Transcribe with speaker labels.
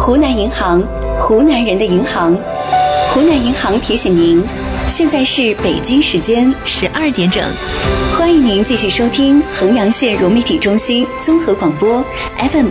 Speaker 1: 湖南银行，湖南人的银行。湖南银行提醒您，现在是北京时间12点整。欢迎您继续收听衡阳县融媒体中心综合广播 FM